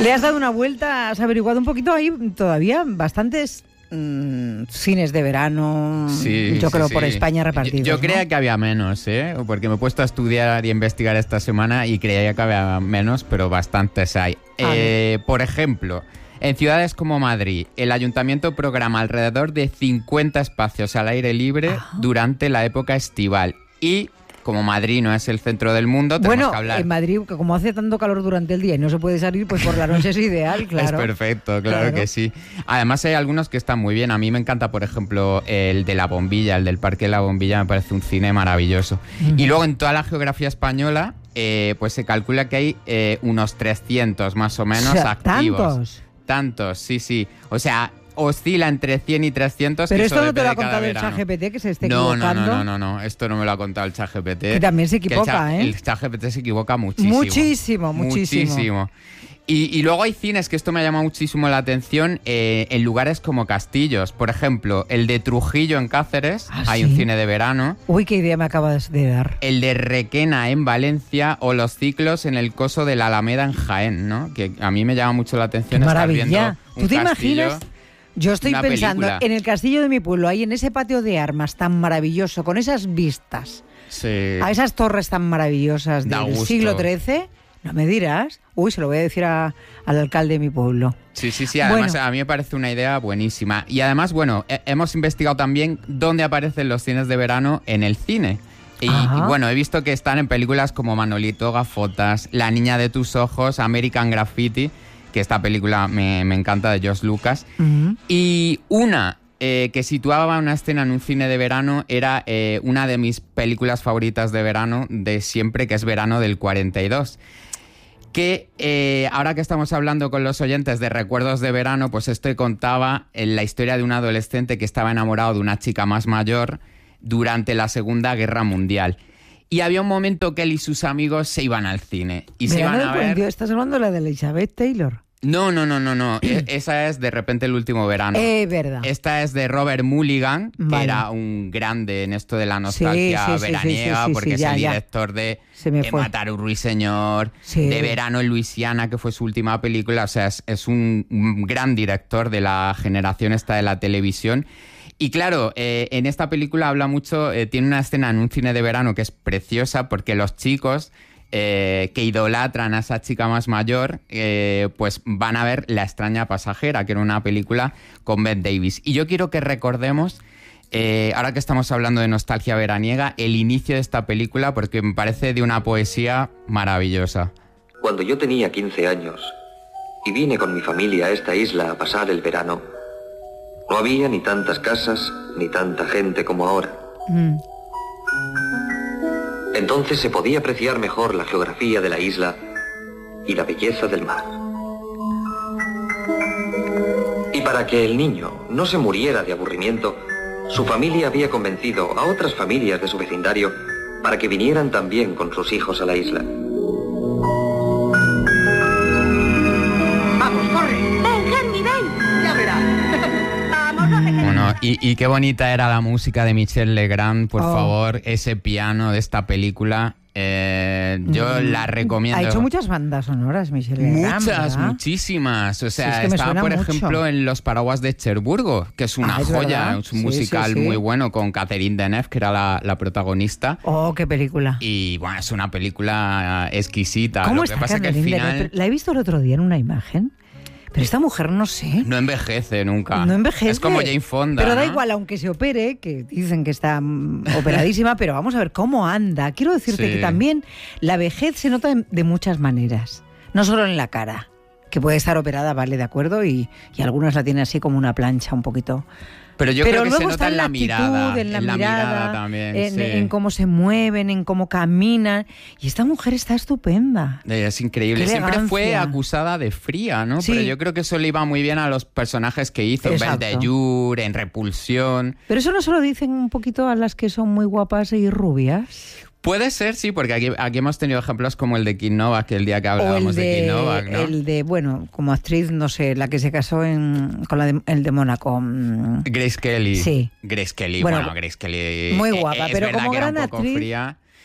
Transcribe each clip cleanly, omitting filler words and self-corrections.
Le has dado una vuelta, has averiguado un poquito, hay todavía bastantes cines de verano, yo creo, por España repartidos. Yo creía que había menos, porque me he puesto a estudiar y a investigar esta semana y creía que había menos, pero bastantes hay. Por ejemplo, en ciudades como Madrid, el ayuntamiento programa alrededor de 50 espacios al aire libre durante la época estival. Y como Madrid no es el centro del mundo, tenemos que hablar. En Madrid, como hace tanto calor durante el día y no se puede salir, pues por la noche es ideal, claro. Es perfecto, claro que sí. Además hay algunos que están muy bien. A mí me encanta, por ejemplo, el de La Bombilla, el del Parque de La Bombilla, me parece un cine maravilloso. Y luego en toda la geografía española, pues se calcula que hay unos 300 más o menos activos. Tantos, sí. O sea, oscila entre 100 y 300. Pero esto no te lo ha contado el ChatGPT, que se esté equivocando. No, esto no me lo ha contado el ChatGPT. Que también se equivoca, El ChatGPT se equivoca muchísimo. Muchísimo. Y luego hay cines, que esto me llama muchísimo la atención, en lugares como castillos. Por ejemplo, el de Trujillo en Cáceres, hay un cine de verano. Uy, qué idea me acabas de dar. El de Requena en Valencia, o los ciclos en el Coso de la Alameda en Jaén, ¿no? Que a mí me llama mucho la atención estar viendo un ¿Tú te castillo, imaginas? Yo estoy pensando película. En el castillo de mi pueblo, ahí en ese patio de armas tan maravilloso, con esas vistas, a esas torres tan maravillosas del siglo XIII. No me dirás. Uy, se lo voy a decir al alcalde de mi pueblo. Sí. Además, a mí me parece una idea buenísima. Y además, bueno, hemos investigado también dónde aparecen los cines de verano en el cine. Y bueno, he visto que están en películas como Manolito Gafotas, La niña de tus ojos, American Graffiti, que esta película me encanta, de George Lucas. Y una que situaba una escena en un cine de verano era una de mis películas favoritas de verano de siempre, que es Verano del 42. Que ahora que estamos hablando con los oyentes de recuerdos de verano, pues esto contaba la historia de un adolescente que estaba enamorado de una chica más mayor durante la Segunda Guerra Mundial. Y había un momento que él y sus amigos se iban al cine. Y se iban a ver... ¿Estás hablando de la de Elizabeth Taylor? No. Esa es De repente el último verano. Verdad. Esta es de Robert Mulligan, que era un grande en esto de la nostalgia veraniega, porque es el director de Matar a un ruiseñor, de Verano en Luisiana, que fue su última película. O sea, es un gran director de la generación esta de la televisión. Y claro, en esta película habla mucho, tiene una escena en un cine de verano que es preciosa, porque los chicos que idolatran a esa chica más mayor, pues van a ver La extraña pasajera, que era una película con Bette Davis. Y yo quiero que recordemos, ahora que estamos hablando de nostalgia veraniega, el inicio de esta película, porque me parece de una poesía maravillosa. Cuando yo tenía 15 años y vine con mi familia a esta isla a pasar el verano, no había ni tantas casas ni tanta gente como ahora. Entonces se podía apreciar mejor la geografía de la isla y la belleza del mar. Y para que el niño no se muriera de aburrimiento, su familia había convencido a otras familias de su vecindario para que vinieran también con sus hijos a la isla. ¡Vamos, corre! ¡Ven, Henry, ven! ¡Ya verás! Bueno, y qué bonita era la música de Michel Legrand, por favor, ese piano de esta película. Yo la recomiendo. Ha hecho muchas bandas sonoras, Michel Legrand. Muchísimas. O sea, es que estaba, por mucho. ejemplo, en Los Paraguas de Cherburgo, que es una joya, ¿verdad? es un musical muy bueno, con Catherine Deneuve, que era la protagonista. Oh, qué película. Y bueno, es una película exquisita. ¿Cómo Lo está que pasa es que al Catherine final... Deneuve? La he visto el otro día en una imagen. Pero esta mujer, no sé. No envejece nunca. No envejece. Es como Jane Fonda. Pero da ¿no? igual, aunque se opere, que dicen que está operadísima, pero vamos a ver cómo anda. Quiero decirte que también la vejez se nota de muchas maneras. No solo en la cara, que puede estar operada, vale, de acuerdo, y algunas la tienen así como una plancha un poquito. Pero yo creo que luego se nota está en la actitud, mirada. en la mirada también. En cómo se mueven, en cómo caminan. Y esta mujer está estupenda. Es increíble. Siempre fue acusada de fría, ¿no? Sí. Pero yo creo que eso le iba muy bien a los personajes que hizo. En Ben de Jur, en Repulsión. Pero eso no se lo dicen un poquito a las que son muy guapas y rubias. Puede ser, sí, porque aquí hemos tenido ejemplos como el de Kim Novak, que el día que hablábamos de Kim Novak, ¿no? El de, bueno, como actriz, no sé, la que se casó con el de Mónaco. Grace Kelly. Sí. Grace Kelly, bueno Grace Kelly... Muy guapa, pero verdad como que gran era un poco actriz... fría.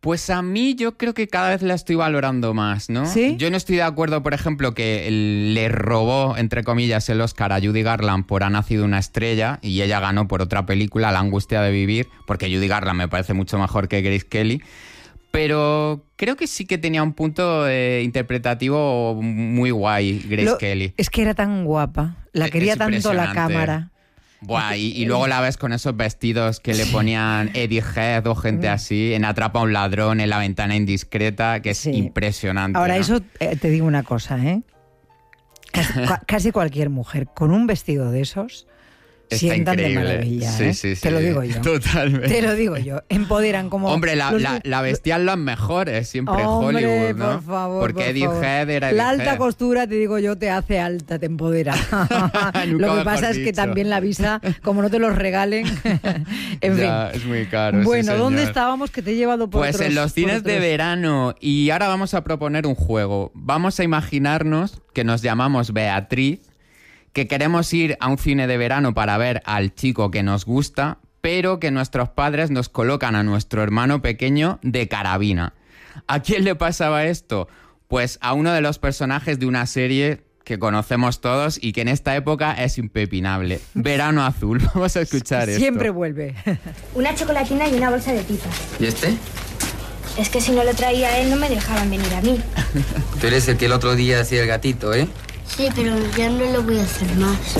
Pues a mí yo creo que cada vez la estoy valorando más, ¿no? ¿Sí? Yo no estoy de acuerdo, por ejemplo, que le robó, entre comillas, el Oscar a Judy Garland por Ha nacido una estrella y ella ganó por otra película, La angustia de vivir, porque Judy Garland me parece mucho mejor que Grace Kelly. Pero creo que sí que tenía un punto interpretativo muy guay, Grace Kelly. Es que era tan guapa, la quería tanto la cámara. Buah, y luego la ves con esos vestidos que le ponían Eddie Head o gente así, en Atrapa a un ladrón, en La ventana indiscreta, que es impresionante. Ahora, ¿no? eso te digo una cosa, ¿eh? Casi cualquier mujer con un vestido de esos está sientan increíble. de maravilla, sí, ¿eh? sí, sí. Te lo digo yo. Totalmente. Te lo digo yo. Empoderan como... Hombre, la vestían las mejores siempre en Hollywood, ¿no? Por favor, porque Eddie Head era Eddie La alta Head. costura, te digo yo, te hace alta, te empodera. Lo que pasa es que también la visa, como no te los regalen, en ya, fin. es muy caro. Bueno, sí, ¿dónde señor. estábamos que te he llevado por Pues otros, en los cines por otros? de verano. Y ahora vamos a proponer un juego. Vamos a imaginarnos que nos llamamos Beatriz, que queremos ir a un cine de verano para ver al chico que nos gusta, pero que nuestros padres nos colocan a nuestro hermano pequeño de carabina. ¿A quién le pasaba esto? Pues a uno de los personajes de una serie que conocemos todos y que en esta época es impepinable. Verano Azul. Vamos a escuchar esto. Siempre vuelve. Una chocolatina y una bolsa de pipas. ¿Y este? Es que si no lo traía él no me dejaban venir a mí. Tú eres el que el otro día hacía el gatito, ¿eh? Sí, pero ya no lo voy a hacer más.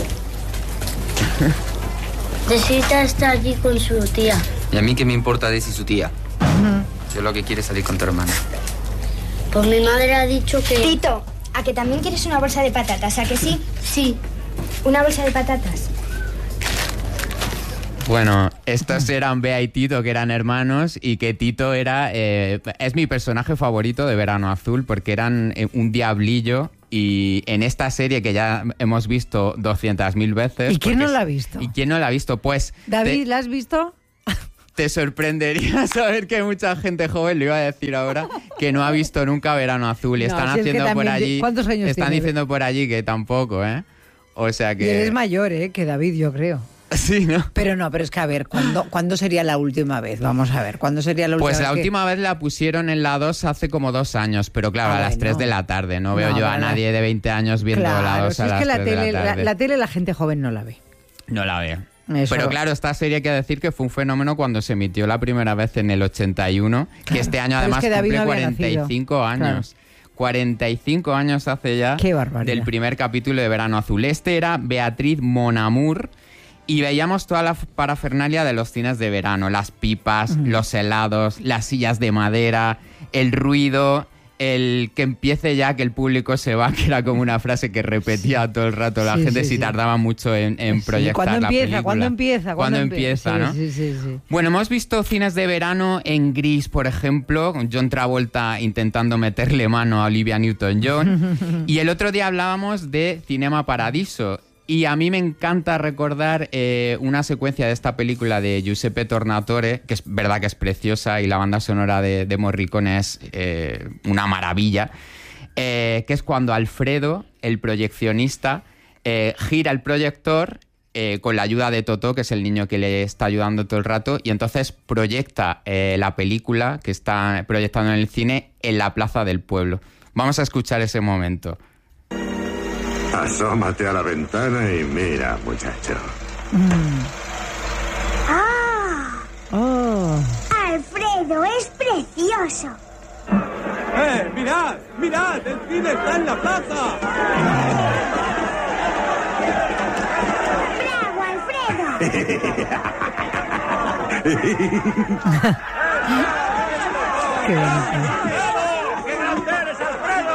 Desita está allí con su tía. ¿Y a mí qué me importa de si su tía? Yo lo que quiero es salir con tu hermana. Pues mi madre ha dicho que... Tito, ¿a que también quieres una bolsa de patatas? ¿A que sí? Sí. Una bolsa de patatas. Bueno, estos eran Bea y Tito, que eran hermanos, y que Tito era... es mi personaje favorito de Verano Azul, porque eran un diablillo. Y en esta serie que ya hemos visto 200.000 veces... ¿Y quién no la ha visto? ¿Y quién no la ha visto? Pues... David, ¿la has visto? Te sorprendería saber que hay mucha gente joven, lo iba a decir ahora, que no ha visto nunca Verano Azul. Y No, están si es que haciendo por también allí... ¿cuántos años están tiene? diciendo por allí que tampoco, ¿eh? O sea que... Y eres mayor, que David, yo creo. Sí, ¿no? Pero no, pero es que a ver, ¿cuándo sería la última vez? Vamos a ver, ¿cuándo sería la última vez? Pues la que- última vez la pusieron en la 2 hace como 2 años, pero claro, a las 3 de la tarde. No veo yo a nadie de 20 años viendo la Claro, 2 si a es las que 3 de la tarde. la tele la gente joven no la ve. No la veo. Eso. Pero claro, esta serie hay que decir que fue un fenómeno cuando se emitió la primera vez en el 81, que este año Pero es además que David cumple no había 45 nacido. años. 45 años hace ya Qué barbaridad. del primer capítulo de Verano Azul. Este era Beatriz Mon Amour y veíamos toda la parafernalia de los cines de verano. Las pipas, los helados, las sillas de madera, el ruido, el que empiece ya, que el público se va, que era como una frase que repetía todo el rato la Sí, gente sí, si sí. tardaba mucho en proyectar ¿Cuándo la empieza? película. ¿Cuándo empieza? ¿Cuándo empieza, no? Sí. Bueno, hemos visto cines de verano en Gris, por ejemplo, con John Travolta intentando meterle mano a Olivia Newton-John. Y el otro día hablábamos de Cinema Paradiso. Y a mí me encanta recordar una secuencia de esta película de Giuseppe Tornatore, que es verdad que es preciosa y la banda sonora de Morricone es una maravilla, que es cuando Alfredo, el proyeccionista, gira el proyector con la ayuda de Totó, que es el niño que le está ayudando todo el rato, y entonces proyecta la película que está proyectando en el cine en la plaza del pueblo. Vamos a escuchar ese momento. Asómate a la ventana y mira, muchacho. Oh. Alfredo, es precioso. ¡Mirad! ¡Mirad! ¡El cine está en la plaza! ¡Bravo, Alfredo! Qué bonito. ¡Qué grande eres, Alfredo!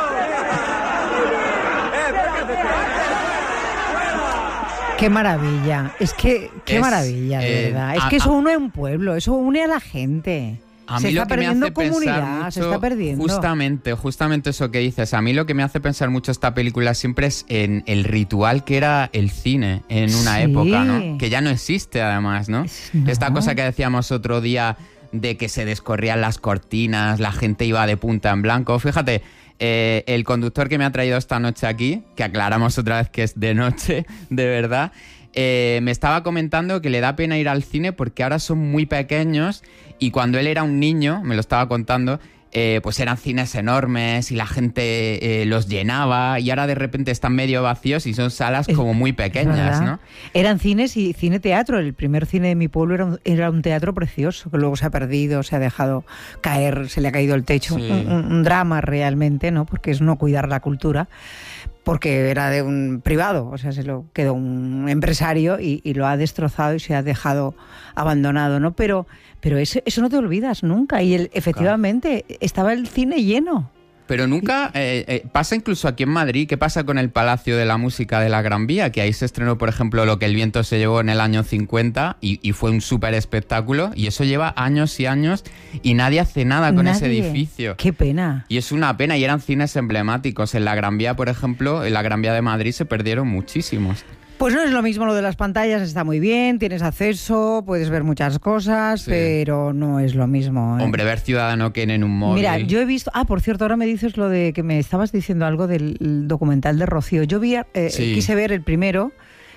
Qué maravilla. Es que, qué Es, maravilla, de verdad. Es que eso une un pueblo, eso une a la gente. A Se mí está lo que me perdiendo hace comunidad, pensar se mucho, está perdiendo. justamente eso que dices. A mí lo que me hace pensar mucho esta película siempre es en el ritual que era el cine en una Sí. época, ¿no? Que ya no existe además, ¿no? No. Esta cosa que decíamos otro día de que se descorrían las cortinas, la gente iba de punta en blanco. Fíjate, el conductor que me ha traído esta noche aquí, que aclaramos otra vez que es de noche, de verdad, me estaba comentando que le da pena ir al cine porque ahora son muy pequeños y cuando él era un niño, me lo estaba contando, pues eran cines enormes y la gente los llenaba y ahora de repente están medio vacíos y son salas como muy pequeñas, ¿no? Eran cines y cine-teatro. El primer cine de mi pueblo era un teatro precioso que luego se ha perdido, se ha dejado caer, se le ha caído el techo. Sí. Un drama realmente, ¿no? Porque es no cuidar la cultura. Porque era de un privado, o sea, se lo quedó un empresario y lo ha destrozado y se ha dejado abandonado, ¿no? Pero eso no te olvidas nunca. Y efectivamente estaba el cine lleno. Pero nunca pasa incluso aquí en Madrid. ¿Qué pasa con el Palacio de la Música de la Gran Vía? Que ahí se estrenó, por ejemplo, Lo que el viento se llevó en el año 50 y fue un súper espectáculo. Y eso lleva años y años y nadie hace nada con ese edificio. ¡Qué pena! Y es una pena. Y eran cines emblemáticos. En la Gran Vía, por ejemplo, en la Gran Vía de Madrid se perdieron muchísimos. Pues no es lo mismo lo de las pantallas, está muy bien, tienes acceso, puedes ver muchas cosas, sí, pero no es lo mismo, ¿eh? Hombre, ver Ciudadano Kane en un móvil. Mira, yo he visto... por cierto, ahora me dices lo de que me estabas diciendo algo del documental de Rocío. Yo sí, quise ver el primero,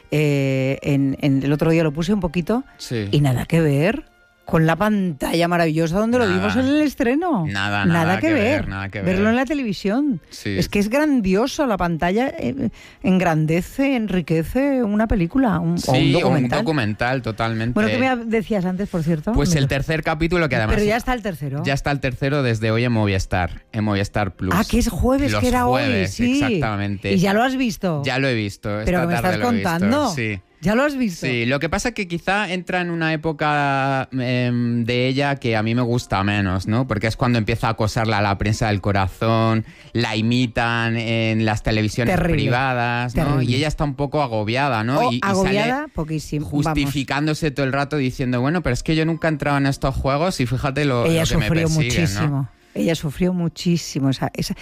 en el otro día lo puse un poquito, sí, y nada que ver con la pantalla maravillosa donde lo vimos en el estreno. Nada que ver. Verlo en la televisión. Sí. Es que es grandioso, la pantalla engrandece, enriquece una película, o un documental. Un documental, totalmente. Bueno, ¿qué me decías antes, por cierto? Pues el tercer capítulo, que además... Pero ya está el tercero. Ya está el tercero desde hoy en Movistar Plus. Ah, que es jueves, que era hoy, sí. Exactamente. ¿Y ya lo has visto? Ya lo he visto. Pero me estás contando. Sí. ¿Ya lo has visto? Sí, lo que pasa es que quizá entra en una época de ella que a mí me gusta menos, ¿no? Porque es cuando empieza a acosarla a la prensa del corazón, la imitan en las televisiones privadas, ¿no? Terrible. Y ella está un poco agobiada, ¿no? Y agobiada, sale poquísimo. Justificándose todo el rato diciendo, bueno, pero es que yo nunca he entrado en estos juegos y fíjate lo que me persigue, muchísimo, ¿no? Ella sufrió muchísimo.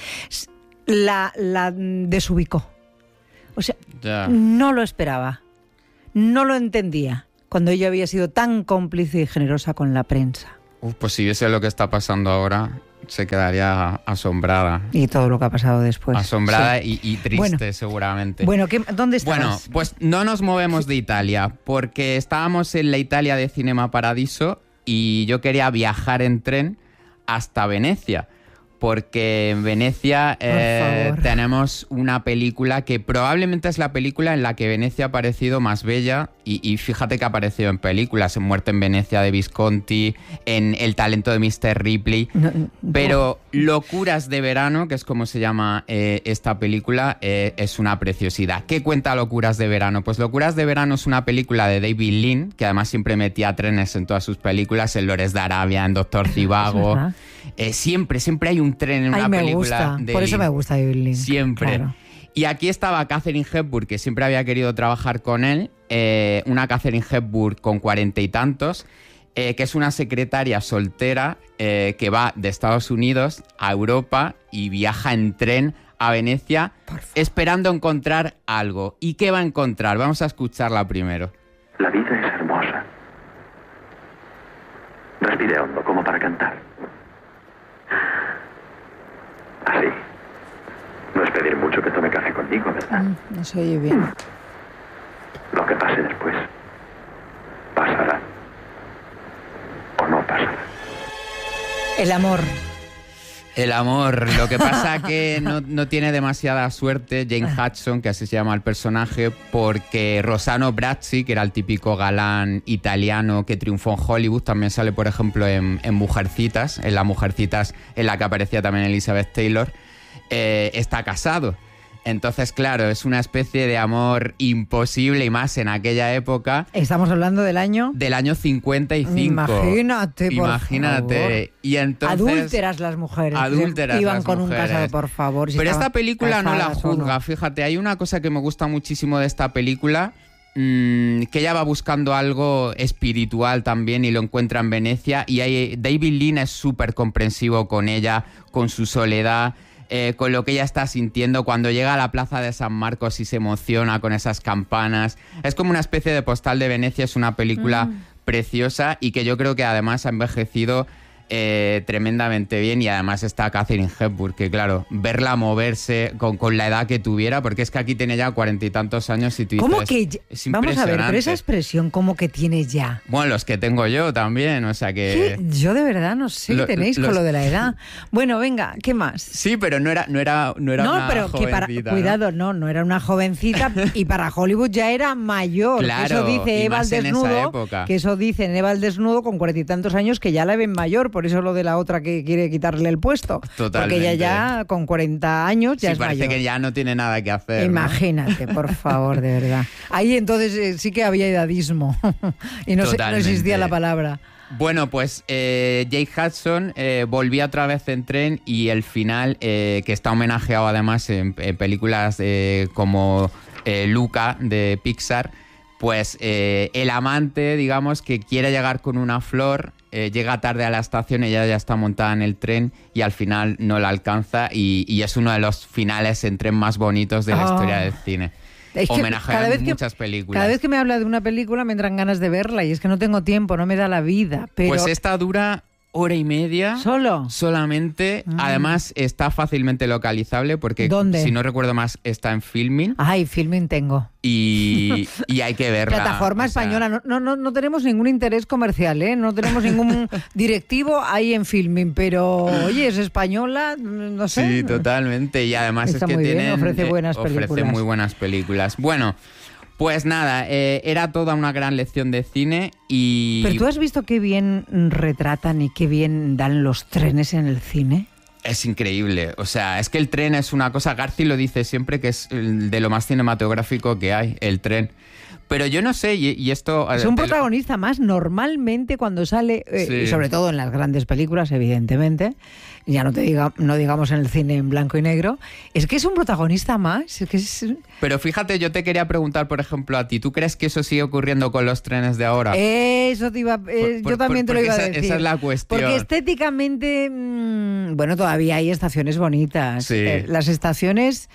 La desubicó. O sea, no lo esperaba. No lo entendía cuando ella había sido tan cómplice y generosa con la prensa. Pues si viese lo que está pasando ahora, se quedaría asombrada. Y todo lo que ha pasado después. Asombrada, sí. y triste, seguramente. Bueno, ¿dónde estabas? Bueno, pues no nos movemos de Italia, porque estábamos en la Italia de Cinema Paradiso y yo quería viajar en tren hasta Venecia. Porque en Venecia tenemos una película que probablemente es la película en la que Venecia ha parecido más bella y fíjate que ha aparecido en películas, en Muerte en Venecia de Visconti, en El talento de Mr. Ripley, pero Locuras de verano, que es como se llama esta película, es una preciosidad. ¿Qué cuenta Locuras de verano? Pues Locuras de verano es una película de David Lean, que además siempre metía trenes en todas sus películas, en Lores de Arabia, en Doctor Zhivago. Siempre hay un tren en una película. Por eso me gusta David Lean. Siempre. Claro. Y aquí estaba Katharine Hepburn, que siempre había querido trabajar con él. Una Katharine Hepburn con 40 y tantos, que es una secretaria soltera que va de Estados Unidos a Europa y viaja en tren a Venecia esperando encontrar algo. ¿Y qué va a encontrar? Vamos a escucharla primero. La vida es hermosa. Respire hondo, como para cantar. Así. No es pedir mucho que tome café conmigo, ¿verdad? No se oye bien. Lo que pase después pasará o no pasará. El amor. El amor. Lo que pasa que no tiene demasiada suerte Jane Hudson, que así se llama el personaje, porque Rossano Brazzi, que era el típico galán italiano que triunfó en Hollywood, también sale, por ejemplo, en Mujercitas, en la Mujercitas en la que aparecía también Elizabeth Taylor, está casado. Entonces, claro, es una especie de amor imposible y más en aquella época. Estamos hablando del año... Del año 55. Imagínate, por favor. Y entonces... Adúlteras las mujeres. Iban con un casado, por favor. Pero esta película no la juzga, fíjate. Hay una cosa que me gusta muchísimo de esta película, que ella va buscando algo espiritual también y lo encuentra en Venecia. Y David Lean es súper comprensivo con ella, con su soledad... con lo que ella está sintiendo cuando llega a la plaza de San Marcos y se emociona con esas campanas. Es como una especie de postal de Venecia, es una película preciosa y que yo creo que además ha envejecido tremendamente bien, y además está Katharine Hepburn, que claro, verla moverse con la edad que tuviera, porque es que aquí tiene ya 40 y tantos años y tú dices, ¿Cómo que es vamos a ver, pero esa impresionante. expresión ¿cómo que tiene ya? Bueno, los que tengo yo también, o sea que... ¿Qué? Yo de verdad no sé qué tenéis con lo de la edad. Bueno, venga, ¿qué más? Sí, pero no era una pero que jovencita, cuidado, no era una jovencita y para Hollywood ya era mayor. Claro, Eso dice y Eva al más en esa desnudo, época. que eso dice en Eva al desnudo con 40 y tantos años que ya la ven mayor, por eso lo de la otra que quiere quitarle el puesto. Totalmente. Porque ella ya con 40 años ya Sí, es parece mayor. que ya no tiene nada que hacer, ¿no? Imagínate, por favor, de verdad. Ahí entonces sí que había edadismo y no existía la palabra. Bueno, pues Jake Hudson volvía otra vez en Tren, y el final, que está homenajeado además en películas como Luca de Pixar, pues el amante, digamos, que quiere llegar con una flor, llega tarde a la estación, ella ya está montada en el tren y al final no la alcanza, y es uno de los finales en tren más bonitos de la historia del cine. Es que Homenajean muchas películas. Cada vez que me habla de una película me entran ganas de verla, y es que no tengo tiempo, no me da la vida. Pero... Pues esta dura 1:30. ¿Solo? Solamente. Además, está fácilmente localizable porque, ¿dónde? Si no recuerdo más, está en Filmin. Ay, Filmin tengo. Y hay que verla. Plataforma española. No tenemos ningún interés comercial, ¿eh? No tenemos ningún directivo ahí en Filmin, pero, oye, es española, no sé. Sí, totalmente. Y además está es que muy bien, tienen, ofrece buenas películas. Ofrece muy buenas películas. Bueno, pues nada, era toda una gran lección de cine y... ¿Pero tú has visto qué bien retratan y qué bien dan los trenes en el cine? Es increíble, o sea, es que el tren es una cosa, Garci lo dice siempre, que es de lo más cinematográfico que hay, el tren. Pero yo no sé, y esto... Es un protagonista más normalmente cuando sale, Sí. y sobre todo en las grandes películas, evidentemente, ya no digamos en el cine en blanco y negro, es que es un protagonista más. Pero fíjate, yo te quería preguntar, por ejemplo, a ti, ¿tú crees que eso sigue ocurriendo con los trenes de ahora? Eso te iba, yo también te lo iba a decir. Esa es la cuestión. Porque estéticamente, bueno, todavía hay estaciones bonitas. Sí. Las estaciones,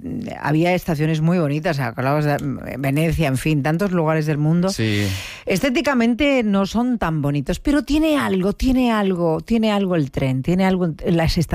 había estaciones muy bonitas, hablabas de Venecia, en fin, tantos lugares del mundo. Sí. Estéticamente no son tan bonitos, pero tiene algo el tren, tiene algo las estaciones.